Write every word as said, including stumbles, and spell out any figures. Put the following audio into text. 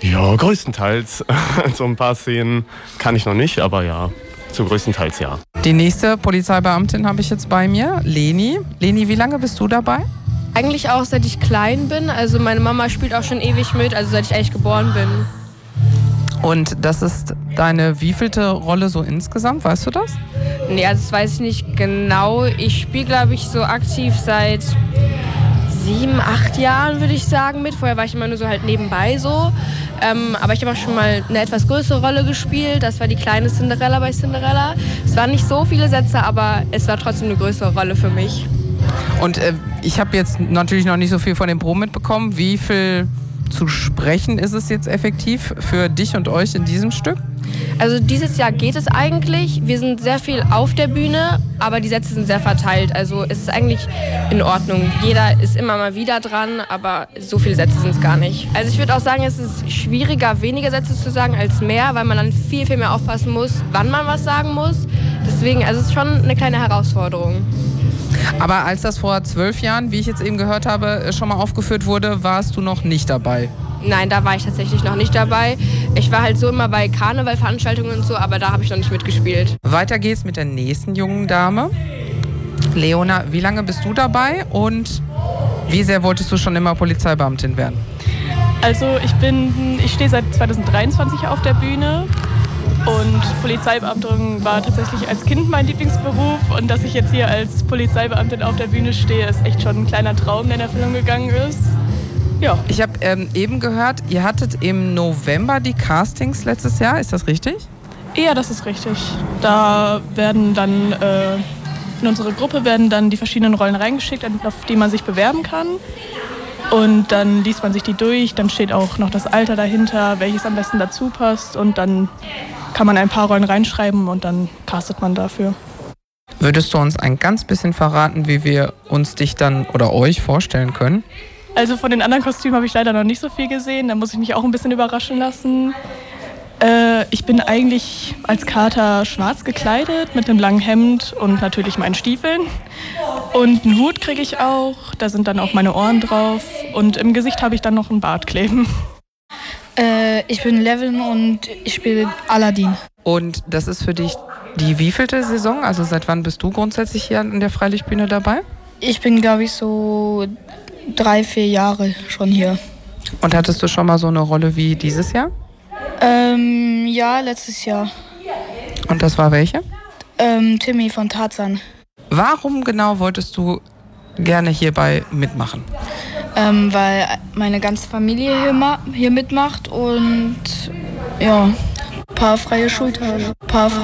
Ja, größtenteils. So ein paar Szenen kann ich noch nicht, aber ja, zu größtenteils ja. Die nächste Polizeibeamtin habe ich jetzt bei mir, Leni. Leni, wie lange bist du dabei? Eigentlich auch seit ich klein bin. Also meine Mama spielt auch schon ewig mit, also seit ich eigentlich geboren bin. Und das ist deine wievielte Rolle so insgesamt, weißt du das? Nee, also das weiß ich nicht genau. Ich spiele, glaube ich, so aktiv seit sieben, acht Jahren, würde ich sagen, mit. Vorher war ich immer nur so halt nebenbei so. Ähm, aber ich habe auch schon mal eine etwas größere Rolle gespielt. Das war die kleine Cinderella bei Cinderella. Es waren nicht so viele Sätze, aber es war trotzdem eine größere Rolle für mich. Und äh, ich habe jetzt natürlich noch nicht so viel von den Proben mitbekommen. Wie viel zu sprechen ist es jetzt effektiv für dich und euch in diesem Stück? Also dieses Jahr geht es eigentlich. Wir sind sehr viel auf der Bühne, aber die Sätze sind sehr verteilt. Also es ist eigentlich in Ordnung. Jeder ist immer mal wieder dran, aber so viele Sätze sind es gar nicht. Also ich würde auch sagen, es ist schwieriger, weniger Sätze zu sagen als mehr, weil man dann viel, viel mehr aufpassen muss, wann man was sagen muss. Deswegen, also es ist schon eine kleine Herausforderung. Aber als das vor zwölf Jahren, wie ich jetzt eben gehört habe, schon mal aufgeführt wurde, warst du noch nicht dabei? Nein, da war ich tatsächlich noch nicht dabei. Ich war halt so immer bei Karnevalveranstaltungen und so, aber da habe ich noch nicht mitgespielt. Weiter geht's mit der nächsten jungen Dame. Leona, wie lange bist du dabei und wie sehr wolltest du schon immer Polizeibeamtin werden? Also ich bin, ich stehe seit zweitausenddreiundzwanzig auf der Bühne. Und Polizeibeamtin war tatsächlich als Kind mein Lieblingsberuf. Und dass ich jetzt hier als Polizeibeamtin auf der Bühne stehe, ist echt schon ein kleiner Traum, der in Erfüllung gegangen ist. Ja. Ich habe ähm, eben gehört, ihr hattet im November die Castings letztes Jahr. Ist das richtig? Ja, das ist richtig. Da werden dann, äh, in unsere Gruppe werden dann die verschiedenen Rollen reingeschickt, auf die man sich bewerben kann. Und dann liest man sich die durch, dann steht auch noch das Alter dahinter, welches am besten dazu passt. Und dann kann man ein paar Rollen reinschreiben und dann castet man dafür. Würdest du uns ein ganz bisschen verraten, wie wir uns dich dann oder euch vorstellen können? Also von den anderen Kostümen habe ich leider noch nicht so viel gesehen, da muss ich mich auch ein bisschen überraschen lassen. Äh, ich bin eigentlich als Kater schwarz gekleidet mit einem langen Hemd und natürlich meinen Stiefeln. Und einen Hut kriege ich auch, da sind dann auch meine Ohren drauf. Und im Gesicht habe ich dann noch einen Bart kleben. Äh, ich bin Levin und ich spiele Aladdin. Und das ist für dich die wievielte Saison? Also seit wann bist du grundsätzlich hier an der Freilichtbühne dabei? Ich bin, glaube ich, so drei, vier Jahre schon hier. Und hattest du schon mal so eine Rolle wie dieses Jahr? Ähm, ja, letztes Jahr. Und das war welche? Ähm, Timmy von Tarzan. Warum genau wolltest du gerne hierbei mitmachen? Ähm, weil meine ganze Familie hier, ma- hier mitmacht und ja, ein paar freie Schultage. Paar